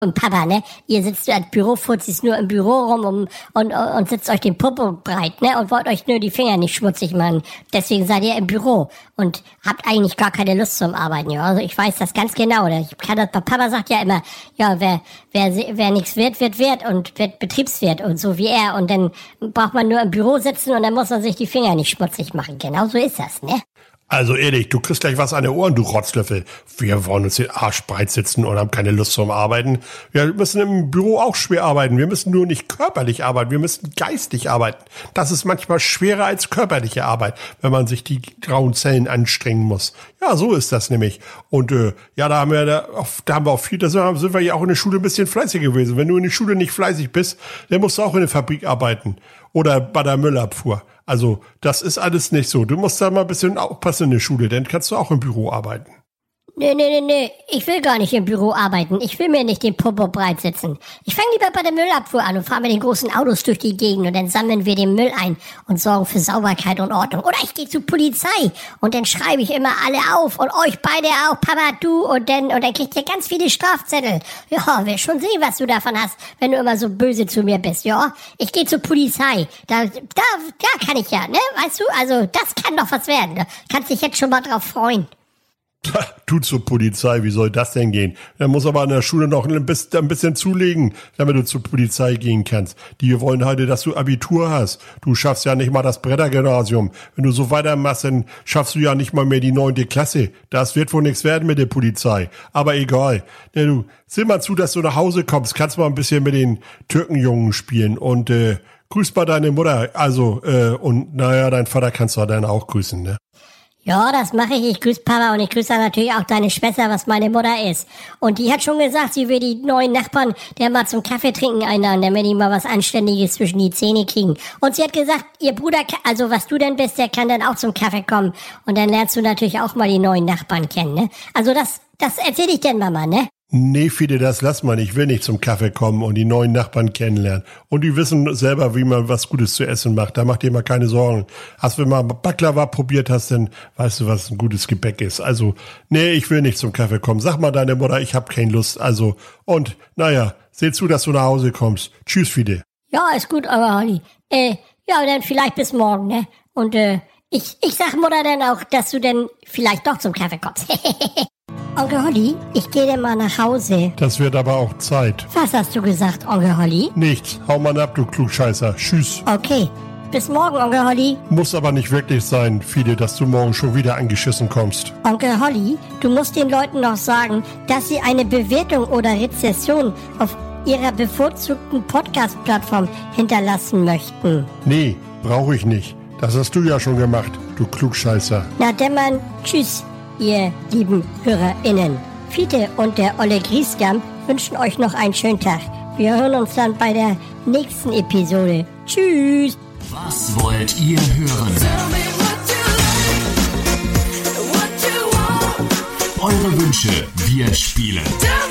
Und Papa, ne? Ihr sitzt als Bürofuzis nur im Büro rum und sitzt euch den Popo breit, ne? Und wollt euch nur die Finger nicht schmutzig machen. Deswegen seid ihr im Büro und habt eigentlich gar keine Lust zum Arbeiten, ja? Also ich weiß das ganz genau. Papa sagt ja immer, ja, wer nichts wird und wird Betriebswirt und so wie er. Und dann braucht man nur im Büro sitzen und dann muss man sich die Finger nicht schmutzig machen. Genau so ist das, ne? Also ehrlich, du kriegst gleich was an den Ohren, du Rotzlöffel. Wir wollen uns den Arsch breit sitzen und haben keine Lust zum Arbeiten. Wir müssen im Büro auch schwer arbeiten. Wir müssen nur nicht körperlich arbeiten, wir müssen geistig arbeiten. Das ist manchmal schwerer als körperliche Arbeit, wenn man sich die grauen Zellen anstrengen muss. Ja, so ist das nämlich. Und ja, da sind wir ja auch in der Schule ein bisschen fleißig gewesen. Wenn du in der Schule nicht fleißig bist, dann musst du auch in der Fabrik arbeiten. Oder bei der Müllabfuhr. Also, das ist alles nicht so. Du musst da mal ein bisschen aufpassen in der Schule, dann kannst du auch im Büro arbeiten. Nee. Ich will gar nicht im Büro arbeiten. Ich will mir nicht den Popo breit sitzen. Ich fange lieber bei der Müllabfuhr an und fahre mit den großen Autos durch die Gegend und dann sammeln wir den Müll ein und sorgen für Sauberkeit und Ordnung. Oder ich gehe zur Polizei und dann schreibe ich immer alle auf und euch beide auch, Papa, du und dann kriegt ihr ganz viele Strafzettel. Ja, will schon sehen, was du davon hast, wenn du immer so böse zu mir bist, ja. Ich gehe zur Polizei. Da kann ich ja, ne? Weißt du, also das kann doch was werden. Da kannst dich jetzt schon mal drauf freuen. Du zur Polizei, wie soll das denn gehen? Da muss aber an der Schule noch ein bisschen zulegen, damit du zur Polizei gehen kannst. Die wollen heute, dass du Abitur hast. Du schaffst ja nicht mal das Brettergymnasium. Wenn du so weitermachst, dann schaffst du ja nicht mal mehr die 9. Klasse. Das wird wohl nichts werden mit der Polizei. Aber egal. Ja, du, sieh mal zu, dass du nach Hause kommst. Kannst mal ein bisschen mit den Türkenjungen spielen und grüß mal deine Mutter. Also, und naja, dein Vater kannst du dann auch grüßen, ne? Ja, das mache ich. Ich grüße Papa und ich grüße natürlich auch deine Schwester, was meine Mutter ist. Und die hat schon gesagt, sie will die neuen Nachbarn, der mal zum Kaffee trinken einladen, damit die mal was Anständiges zwischen die Zähne kriegen. Und sie hat gesagt, ihr Bruder, also was du denn bist, der kann dann auch zum Kaffee kommen. Und dann lernst du natürlich auch mal die neuen Nachbarn kennen, ne? Also das erzähle ich denn Mama, ne? Nee, Fide, das lass mal. Ich will nicht zum Kaffee kommen und die neuen Nachbarn kennenlernen. Und die wissen selber, wie man was Gutes zu essen macht. Da mach dir mal keine Sorgen. Wenn du mal Baklava probiert hast, dann weißt du, was ein gutes Gebäck ist. Also, nee, ich will nicht zum Kaffee kommen. Sag mal deiner Mutter, ich hab keine Lust. Also, und, naja, seh zu, dass du nach Hause kommst. Tschüss, Fide. Ja, ist gut, aber Holly. Ja, dann vielleicht bis morgen, ne? Und, ich sag Mutter dann auch, dass du dann vielleicht doch zum Kaffee kommst. Onkel Holly, ich gehe denn mal nach Hause. Das wird aber auch Zeit. Was hast du gesagt, Onkel Holly? Nichts. Hau mal ab, du Klugscheißer. Tschüss. Okay. Bis morgen, Onkel Holly. Muss aber nicht wirklich sein, Fide, dass du morgen schon wieder angeschissen kommst. Onkel Holly, du musst den Leuten noch sagen, dass sie eine Bewertung oder Rezession auf ihrer bevorzugten Podcast-Plattform hinterlassen möchten. Nee, brauche ich nicht. Das hast du ja schon gemacht, du Klugscheißer. Na dämmern, tschüss, ihr lieben HörerInnen. Fiete und der Olle Griesgam wünschen euch noch einen schönen Tag. Wir hören uns dann bei der nächsten Episode. Tschüss. Was wollt ihr hören? Eure Wünsche, wir spielen.